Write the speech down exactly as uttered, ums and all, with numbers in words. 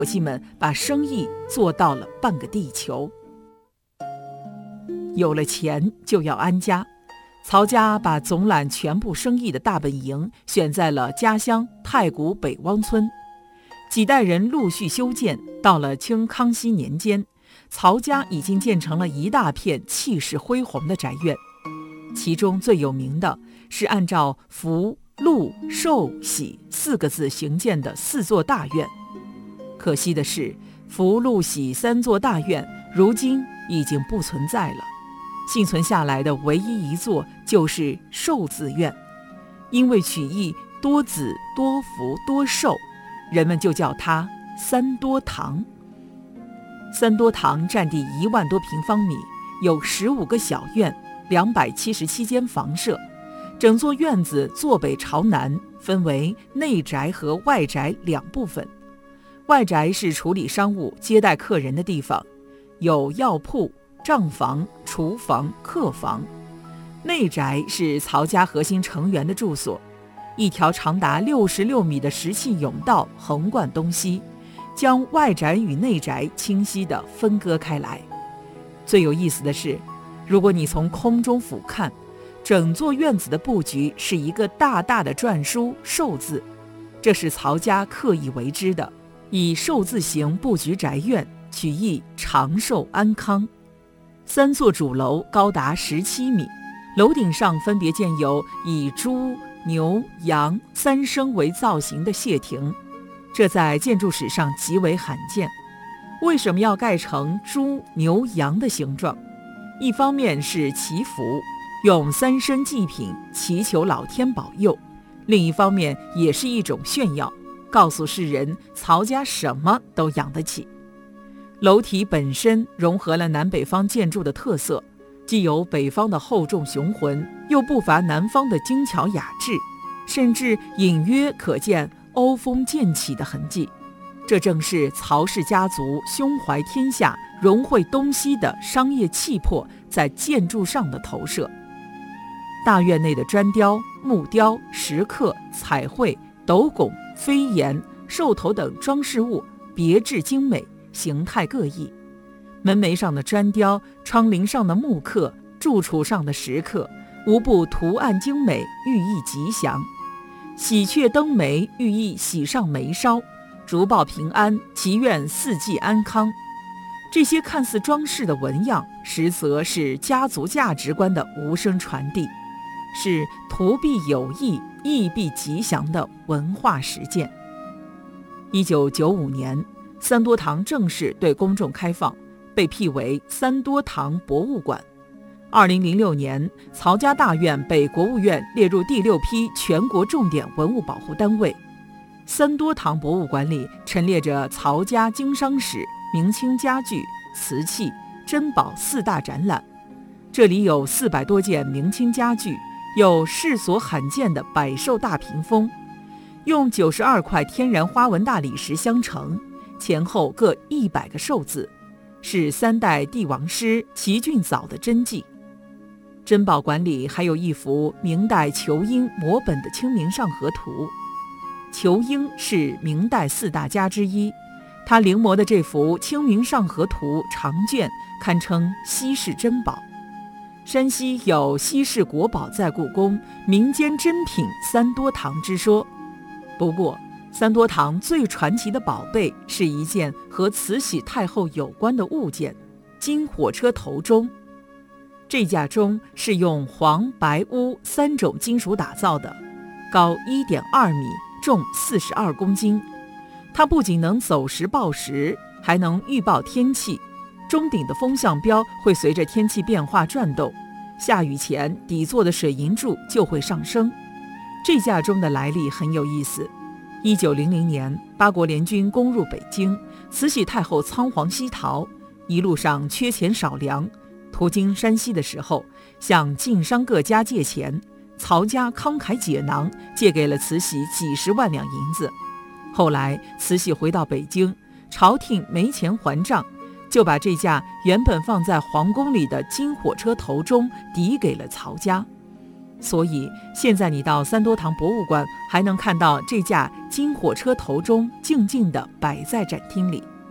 伙计们把生意做到了半个地球。有了钱就要安家，曹家把总揽全部生意的大本营选在了家乡太谷北汪村。几代人陆续修建，到了清康熙年间，曹家已经建成了一大片气势恢宏的宅院。其中最有名的是按照福、禄、寿、喜四个字兴建的四座大院。可惜的是，福、禄、喜三座大院如今已经不存在了，幸存下来的唯一一座就是寿字院，因为取意多子多福多寿，人们就叫它三多堂。三多堂占地一万多平方米，有十五个小院，两百七十七间房舍，整座院子坐北朝南，分为内宅和外宅两部分。外宅是处理商务、接待客人的地方，有药铺、账房、厨房、客房。内宅是曹家核心成员的住所，一条长达六十六米的石砌甬道横贯东西，将外宅与内宅清晰地分割开来。最有意思的是，如果你从空中俯瞰，整座院子的布局是一个大大的篆书寿字，这是曹家刻意为之的，以寿字形布局宅院，取意长寿安康。三座主楼高达十七米，楼顶上分别建有以猪、牛、羊三牲为造型的谢亭，这在建筑史上极为罕见。为什么要盖成猪、牛、羊的形状？一方面是祈福，用三牲祭品祈求老天保佑；另一方面也是一种炫耀，告诉世人曹家什么都养得起。楼体本身融合了南北方建筑的特色，既有北方的厚重雄浑，又不乏南方的精巧雅致，甚至隐约可见欧风渐起的痕迹。这正是曹氏家族胸怀天下、融汇东西的商业气魄在建筑上的投射。大院内的砖雕、木雕、石刻、彩绘、斗拱、飞檐、兽头等装饰物别致精美，形态各异。门楣上的砖雕、窗棂上的木刻、柱础上的石刻，无不图案精美，寓意吉祥。喜鹊登梅，寓意喜上眉梢；竹报平安，祈愿四季安康。这些看似装饰的纹样，实则是家族价值观的无声传递，是图必有益、义必吉祥的文化实践。一九九五年，三多堂正式对公众开放，被辟为三多堂博物馆。二零零六年，曹家大院被国务院列入第六批全国重点文物保护单位。三多堂博物馆里陈列着曹家经商史、明清家具、瓷器、珍宝四大展览。这里有四百多件明清家具，有世所罕见的百寿大屏风，用九十二块天然花纹大理石相成，前后各一百个寿字，是三代帝王师齐俊藻的真迹。珍宝馆里还有一幅明代仇英摹本的《清明上河图》。仇英是明代四大家之一，他临摹的这幅《清明上河图》长卷堪称稀世珍宝。山西有稀世国宝在故宫，民间珍品三多堂之说。不过三多堂最传奇的宝贝是一件和慈禧太后有关的物件——金火车头钟。这架钟是用黄、白、钨三种金属打造的，高 一点二米，重四十二公斤。它不仅能走时报时，还能预报天气。钟顶的风向标会随着天气变化转动，下雨前底座的水银柱就会上升。这架钟的来历很有意思。一九零零年，八国联军攻入北京，慈禧太后仓皇西逃，一路上缺钱少粮，途经山西的时候，向晋商各家借钱，曹家慷慨解囊，借给了慈禧几十万两银子。后来慈禧回到北京，朝廷没钱还账，就把这架原本放在皇宫里的金火车头钟抵给了曹家。 所以现在你到三多堂博物馆，还能看到这架金火车头钟静静地摆在展厅里。